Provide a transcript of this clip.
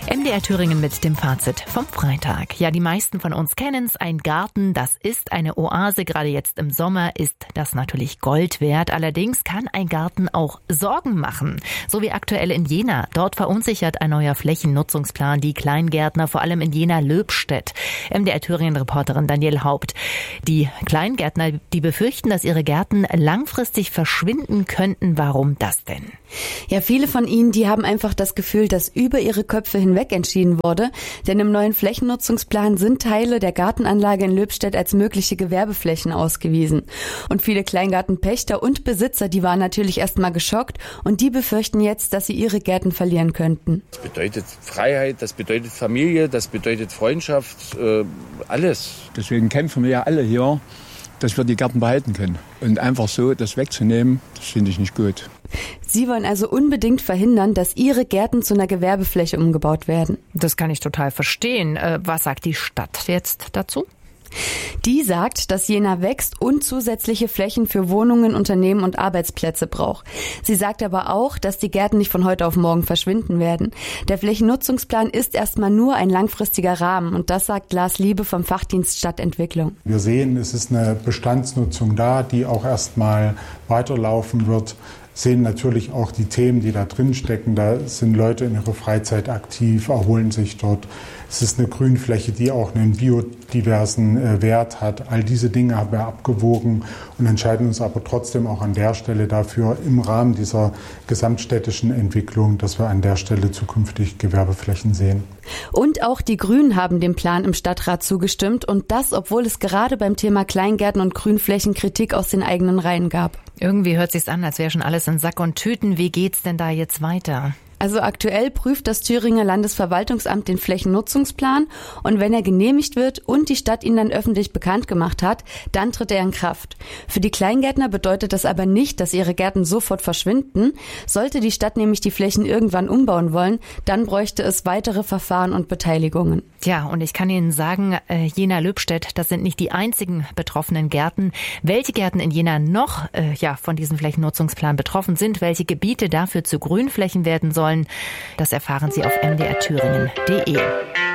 MDR Thüringen mit dem Fazit vom Freitag. Ja, die meisten von uns kennen es. Ein Garten, das ist eine Oase. Gerade jetzt im Sommer ist das natürlich Gold wert. Allerdings kann ein Garten auch Sorgen machen. So wie aktuell in Jena. Dort verunsichert ein neuer Flächennutzungsplan die Kleingärtner, vor allem in Jena-Löbstedt. MDR Thüringen-Reporterin Danielle Haupt. Die Kleingärtner, die befürchten, dass ihre Gärten langfristig verschwinden könnten. Warum das denn? Ja, viele von ihnen, die haben einfach das Gefühl, dass über ihre Köpfe hinweg entschieden wurde. Denn im neuen Flächennutzungsplan sind Teile der Gartenanlage in Löbstedt als mögliche Gewerbeflächen ausgewiesen. Und viele Kleingartenpächter und Besitzer, die waren natürlich erstmal geschockt und die befürchten jetzt, dass sie ihre Gärten verlieren könnten. Das bedeutet Freiheit, das bedeutet Familie, das bedeutet Freundschaft, alles. Deswegen kämpfen wir ja alle hier, dass wir die Gärten behalten können. Und einfach so das wegzunehmen, das finde ich nicht gut. Sie wollen also unbedingt verhindern, dass ihre Gärten zu einer Gewerbefläche umgebaut werden. Das kann ich total verstehen. Was sagt die Stadt jetzt dazu? Die sagt, dass Jena wächst und zusätzliche Flächen für Wohnungen, Unternehmen und Arbeitsplätze braucht. Sie sagt aber auch, dass die Gärten nicht von heute auf morgen verschwinden werden. Der Flächennutzungsplan ist erstmal nur ein langfristiger Rahmen und das sagt Lars Liebe vom Fachdienst Stadtentwicklung. Wir sehen, es ist eine Bestandsnutzung da, die auch erstmal weiterlaufen wird. Sehen natürlich auch die Themen, die da drin stecken. Da sind Leute in ihrer Freizeit aktiv, erholen sich dort. Es ist eine Grünfläche, die auch einen biodiversen Wert hat. All diese Dinge haben wir abgewogen und entscheiden uns aber trotzdem auch an der Stelle dafür, im Rahmen dieser gesamtstädtischen Entwicklung, dass wir an der Stelle zukünftig Gewerbeflächen sehen. Und auch die Grünen haben dem Plan im Stadtrat zugestimmt und das, obwohl es gerade beim Thema Kleingärten und Grünflächen Kritik aus den eigenen Reihen gab. Irgendwie hört sich's an, als wäre schon alles in Sack und Tüten. Wie geht's denn da jetzt weiter? Also aktuell prüft das Thüringer Landesverwaltungsamt den Flächennutzungsplan und wenn er genehmigt wird und die Stadt ihn dann öffentlich bekannt gemacht hat, dann tritt er in Kraft. Für die Kleingärtner bedeutet das aber nicht, dass ihre Gärten sofort verschwinden. Sollte die Stadt nämlich die Flächen irgendwann umbauen wollen, dann bräuchte es weitere Verfahren und Beteiligungen. Tja, und ich kann Ihnen sagen, Jena-Löbstedt, das sind nicht die einzigen betroffenen Gärten. Welche Gärten in Jena noch von diesem Flächennutzungsplan betroffen sind, welche Gebiete dafür zu Grünflächen werden sollen, das erfahren Sie auf mdrthüringen.de.